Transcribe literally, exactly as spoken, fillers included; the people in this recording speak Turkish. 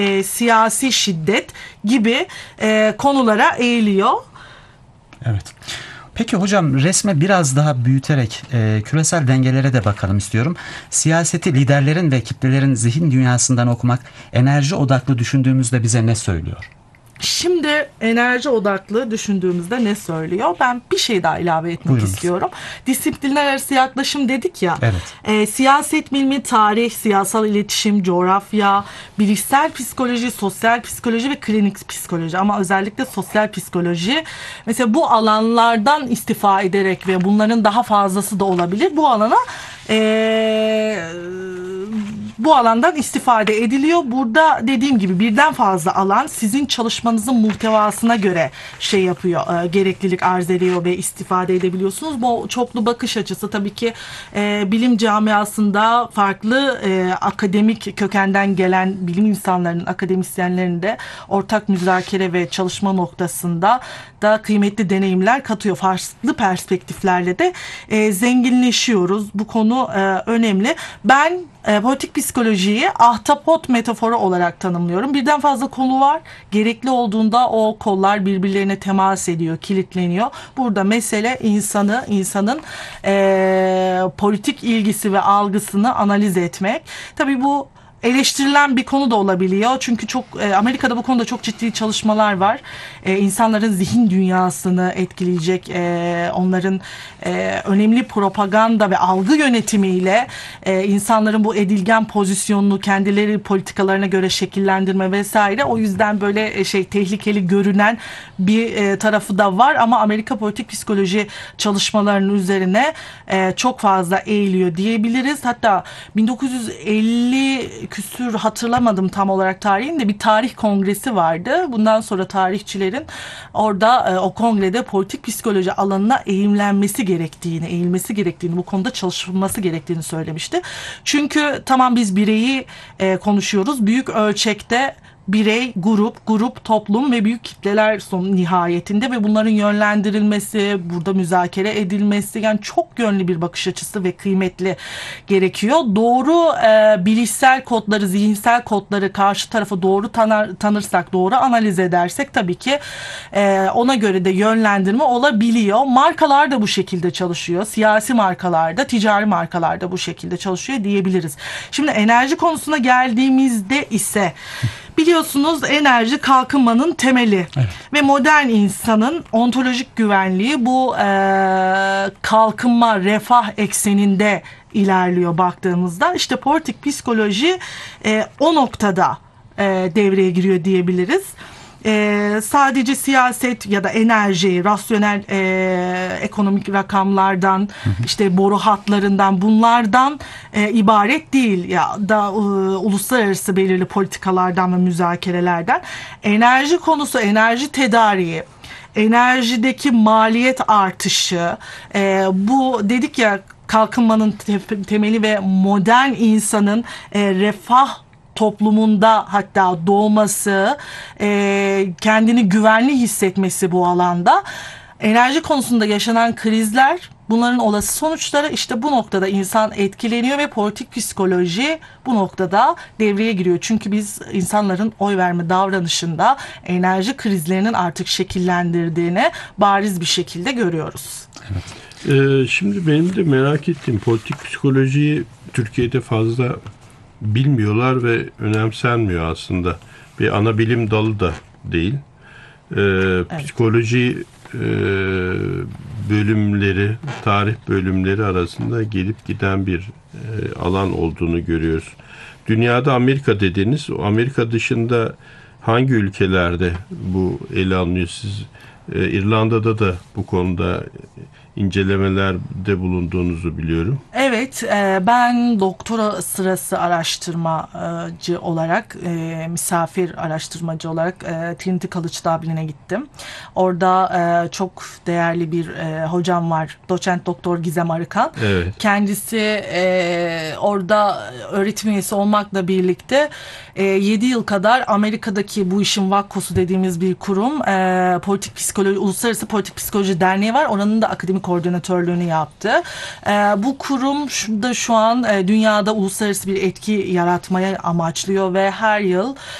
e, siyasi şiddet gibi e, konulara eğiliyor. Evet. Peki hocam, resme biraz daha büyüterek e, küresel dengelere de bakalım istiyorum. Siyaseti liderlerin ve kitlelerin zihin dünyasından okumak, enerji odaklı düşündüğümüzde bize ne söylüyor? Şimdi enerji odaklı düşündüğümüzde ne söylüyor? Ben bir şey daha ilave etmek Buyurunuz. istiyorum. Disiplinler arası yaklaşım dedik ya. Evet. E, siyaset bilimi, tarih, siyasal iletişim, coğrafya, bilişsel psikoloji, sosyal psikoloji ve klinik psikoloji. Ama özellikle sosyal psikoloji. Mesela bu alanlardan istifa ederek ve bunların daha fazlası da olabilir. Bu alana eee bu alandan istifade ediliyor. Burada dediğim gibi birden fazla alan sizin çalışmanızın muhtevasına göre şey yapıyor, e, gereklilik arz ediyor ve istifade edebiliyorsunuz. Bu çoklu bakış açısı tabii ki e, bilim camiasında farklı e, akademik kökenden gelen bilim insanlarının, akademisyenlerin de ortak müzakere ve çalışma noktasında da kıymetli deneyimler katıyor. Farklı perspektiflerle de e, zenginleşiyoruz. Bu konu e, önemli. Ben e, politik psikolojiyi ahtapot metaforu olarak tanımlıyorum. Birden fazla kolu var. Gerekli olduğunda o kollar birbirlerine temas ediyor, kilitleniyor. Burada mesele insanı, insanın e, politik ilgisi ve algısını analiz etmek. Tabii bu eleştirilen bir konu da olabiliyor. Çünkü çok e, Amerika'da bu konuda çok ciddi çalışmalar var. E, insanların zihin dünyasını etkileyecek, e, onların e, önemli propaganda ve algı yönetimiyle e, insanların bu edilgen pozisyonunu kendileri politikalarına göre şekillendirme vesaire. O yüzden böyle e, şey tehlikeli görünen bir e, tarafı da var. Ama Amerika politik psikoloji çalışmalarının üzerine e, çok fazla eğiliyor diyebiliriz. Hatta bin dokuz yüz elli küsür, hatırlamadım tam olarak tarihinde, bir tarih kongresi vardı. Bundan sonra tarihçilerin orada e, o kongrede politik psikoloji alanına eğimlenmesi gerektiğini, eğilmesi gerektiğini, bu konuda çalışılması gerektiğini söylemişti. Çünkü tamam biz bireyi e, konuşuyoruz. Büyük ölçekte birey, grup, grup, toplum ve büyük kitleler son nihayetinde ve bunların yönlendirilmesi, burada müzakere edilmesi, yani çok yönlü bir bakış açısı ve kıymetli gerekiyor. Doğru e, bilişsel kodları, zihinsel kodları karşı tarafa doğru tanır, tanırsak, doğru analiz edersek tabii ki e, ona göre de yönlendirme olabiliyor. Markalar da bu şekilde çalışıyor. Siyasi markalar da, ticari markalar da bu şekilde çalışıyor diyebiliriz. Şimdi enerji konusuna geldiğimizde ise biliyorsunuz enerji kalkınmanın temeli. Evet. Ve modern insanın ontolojik güvenliği bu e, kalkınma, refah ekseninde ilerliyor baktığımızda. İşte politik psikoloji e, o noktada e, devreye giriyor diyebiliriz. Ee, sadece siyaset ya da enerji, rasyonel e, ekonomik rakamlardan, hı hı. işte boru hatlarından, bunlardan e, ibaret değil ya da e, uluslararası belirli politikalardan ve müzakerelerden. Enerji konusu, enerji tedariği, enerjideki maliyet artışı, e, bu dedik ya kalkınmanın te- temeli ve modern insanın e, refah toplumunda hatta doğması, e, kendini güvenli hissetmesi bu alanda. Enerji konusunda yaşanan krizler, bunların olası sonuçları, işte bu noktada insan etkileniyor ve politik psikoloji bu noktada devreye giriyor. Çünkü biz insanların oy verme davranışında enerji krizlerinin artık şekillendirdiğini bariz bir şekilde görüyoruz. Evet. Ee, şimdi benim de merak ettiğim, politik psikolojiyi Türkiye'de fazla bilmiyorlar ve önemsenmiyor aslında. Bir ana bilim dalı da değil. Ee, evet. Psikoloji e, bölümleri, tarih bölümleri arasında gelip giden bir e, alan olduğunu görüyoruz. Dünyada Amerika dediniz. Amerika dışında hangi ülkelerde bu ele alınıyor? Siz e, İrlanda'da da bu konuda incelemelerde bulunduğunuzu biliyorum. Evet, ben doktora sırası araştırmacı olarak, misafir araştırmacı olarak Trinity College Dublin'e gittim. Orada çok değerli bir hocam var, doçent doktor Gizem Arıkan. Evet. Kendisi orada öğretim üyesi olmakla birlikte yedi yıl kadar Amerika'daki bu işin vakkosu dediğimiz bir kurum, politik psikoloji, Uluslararası Politik Psikoloji Derneği var. Oranın da akademik koordinatörlüğünü yaptı. Bu kurum da şu an dünyada uluslararası bir etki yaratmaya amaçlıyor ve her yıl